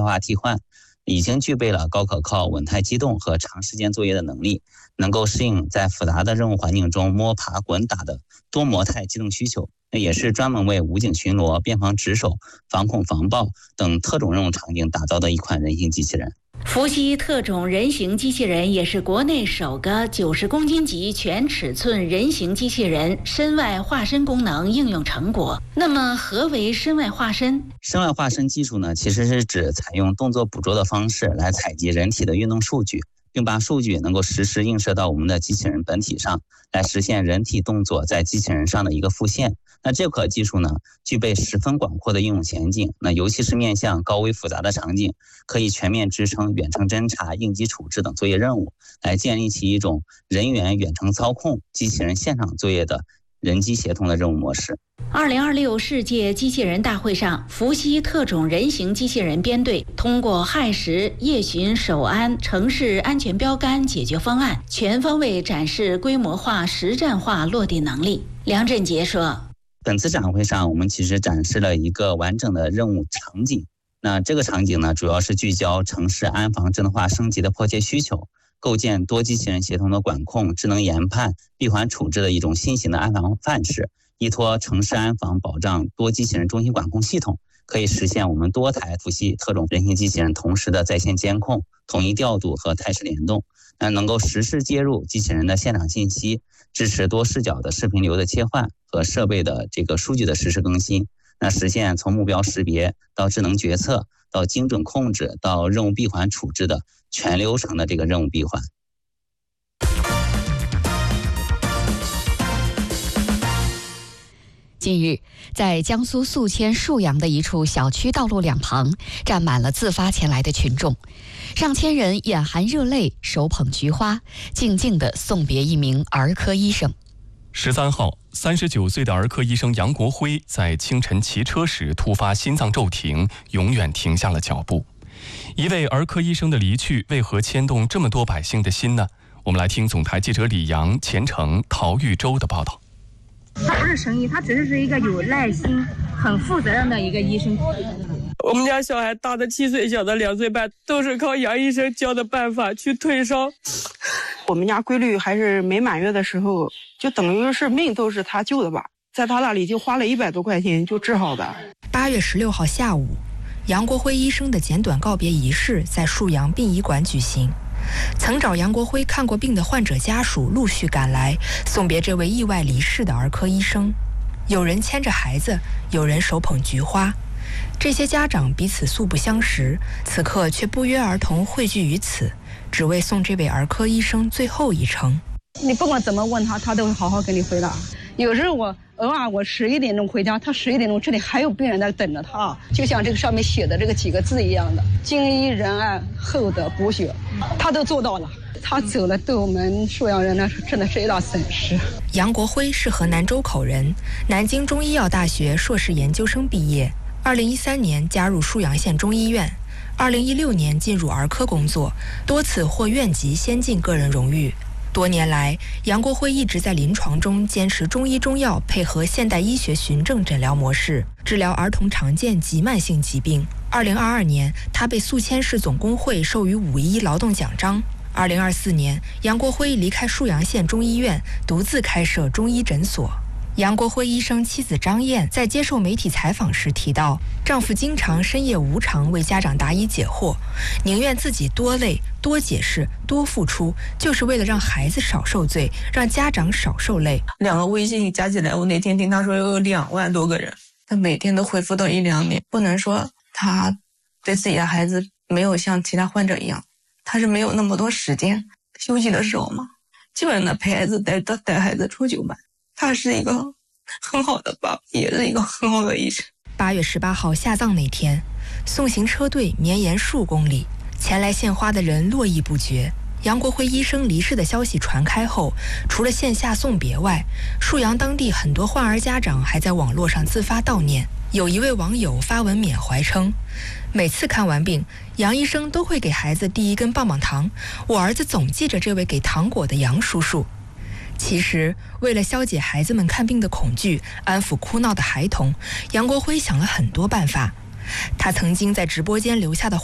化替换，已经具备了高可靠、稳态机动和长时间作业的能力，能够适应在复杂的任务环境中摸爬滚打的多模态机动需求。也是专门为武警巡逻、边防值守、防恐防暴等特种任务场景打造的一款人形机器人。 伏羲特种人形机器人也是国内首个90公斤级全尺寸人形机器人身外化身功能应用成果。那么何为身外化身？ 身外化身技术呢，其实是指采用动作捕捉的方式来采集人体的运动数据，并把数据能够实时映射到我们的机器人本体上，来实现人体动作在机器人上的一个复现。那这款技术呢，具备十分广阔的应用前景，那尤其是面向高危复杂的场景，可以全面支撑远程侦察、应急处置等作业任务，来建立起一种人员远程操控、机器人现场作业的人机协同的任务模式。 2026世界机器人大会上，伏羲特种人形机器人编队通过亥时、夜巡、守安、城市安全标杆解决方案，全方位展示规模化、实战化落地能力。梁振杰说， 本次展会上，我们其实展示了一个完整的任务场景。那这个场景呢，主要是聚焦城市安防智能化升级的迫切需求，构建多机器人协同的管控、智能研判、闭环处置的一种新型的安防范式，依托城市安防保障多机器人中心管控系统，可以实现我们多台伏羲特种人形机器人同时的在线监控、统一调度和态势联动，能够实时接入机器人的现场信息，支持多视角的视频流的切换和设备的这个数据的实时更新，实现从目标识别到智能决策到精准控制到任务闭环处置的全流程的这个任务闭环。 近日，在江苏宿迁沭阳的一处小区道路两旁，站满了自发前来的群众，上千人眼含热泪，手捧菊花，静静地送别一名儿科医生。 13号，39岁的儿科医生杨国辉在清晨骑车时突发心脏骤停，永远停下了脚步。一位儿科医生的离去，为何牵动这么多百姓的心呢？我们来听总台记者李阳、钱程、陶玉洲的报道。 他不是神医，他只是一个有耐心、很负责任的一个医生。 我们家小孩大的7岁，小的2岁半，都是靠杨医生教的办法去退烧。 我们家闺女还是没满月的时候，就等于是命都是他救的吧，在他那里就花了100多块钱就治好的。 8月16号下午，杨国辉医生的简短告别仪式在沭阳殡仪馆举行。曾找杨国辉看过病的患者家属陆续赶来送别这位意外离世的儿科医生，有人牵着孩子，有人手捧菊花。这些家长彼此素不相识，此刻却不约而同汇聚于此，只为送这位儿科医生最后一程。 你不管怎么问他，他都会好好给你回答。有时候我偶尔11点钟回家，他11点钟这里还有病人在等着他，就像这个上面写的这个几个字一样的，精医仁爱厚德补血，他都做到了。他走了，对我们沭阳人呢，真的是一大损失。 杨国辉是河南周口人，南京中医药大学硕士研究生毕业，2013年加入沭阳县中医院，2016年进入儿科工作，多次获院级先进个人荣誉。多年来，杨国辉一直在临床中坚持中医中药配合现代医学循证诊疗模式，治疗儿童常见急慢性疾病。2022年，他被宿迁市总工会授予5·1劳动奖章。2024年，杨国辉离开沭阳县中医院，独自开设中医诊所。杨国辉医生妻子张燕在接受媒体采访时提到，丈夫经常深夜无偿为家长答疑解惑，宁愿自己多累、多解释、多付出，就是为了让孩子少受罪，让家长少受累。 2个微信加起来，我那天听他说有2万多个人，他每天都回复到1-2年。不能说他对自己的孩子没有像其他患者一样，他是没有那么多时间休息的时候嘛，基本上陪孩子带孩子出去玩。他是一个很好的爸爸，也是一个很好的医生。 8月18号下葬那天，送行车队绵延数公里，前来献花的人络绎不绝。杨国辉医生离世的消息传开后，除了线下送别外，沭阳当地很多患儿家长还在网络上自发悼念。有一位网友发文缅怀称，每次看完病，杨医生都会给孩子递1根棒棒糖，我儿子总记着这位给糖果的杨叔叔。其实，为了消解孩子们看病的恐惧，安抚哭闹的孩童，杨国辉想了很多办法。他曾经在直播间留下的